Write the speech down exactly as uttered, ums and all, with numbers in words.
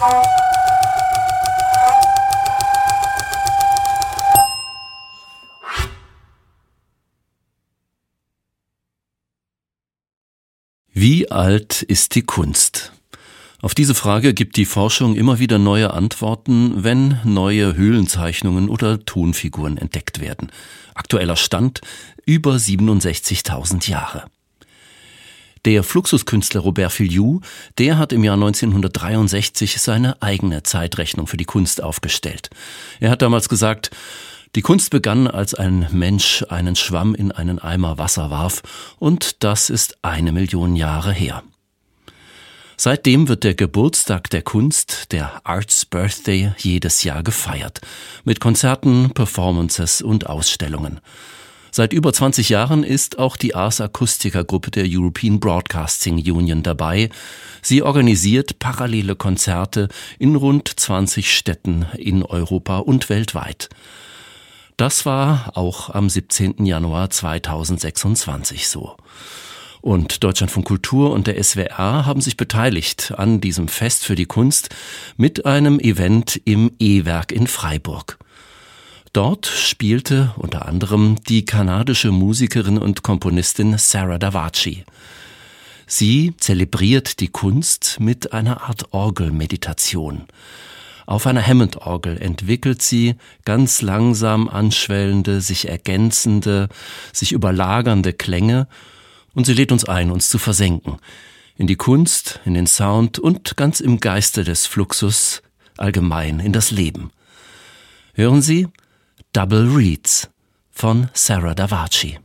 Wie alt ist die Kunst? Auf diese Frage gibt die Forschung immer wieder neue Antworten, wenn neue Höhlenzeichnungen oder Tonfiguren entdeckt werden. Aktueller Stand: über siebenundsechzigtausend Jahre. Der Fluxuskünstler Robert Filliou, der hat im Jahr neunzehnhundertdreiundsechzig seine eigene Zeitrechnung für die Kunst aufgestellt. Er hat damals gesagt: Die Kunst begann, als ein Mensch einen Schwamm in einen Eimer Wasser warf, und das ist eine Million Jahre her. Seitdem wird der Geburtstag der Kunst, der Art's Birthday, jedes Jahr gefeiert. Mit Konzerten, Performances und Ausstellungen. Seit über zwanzig Jahren ist auch die Ars Acustica Gruppe der European Broadcasting Union dabei. Sie organisiert parallele Konzerte in rund zwanzig Städten in Europa und weltweit. Das war auch am siebzehnten Januar zweitausendsechsundzwanzig so. Und Deutschlandfunk Kultur und der S W R haben sich beteiligt an diesem Fest für die Kunst mit einem Event im E-Werk in Freiburg. Dort spielte unter anderem die kanadische Musikerin und Komponistin Sarah Davachi. Sie zelebriert die Kunst mit einer Art Orgelmeditation. Auf einer Hammond-Orgel entwickelt sie ganz langsam anschwellende, sich ergänzende, sich überlagernde Klänge, und sie lädt uns ein, uns zu versenken in die Kunst, in den Sound und ganz im Geiste des Fluxus allgemein in das Leben. Hören Sie Double Reeds von Sarah Davachi.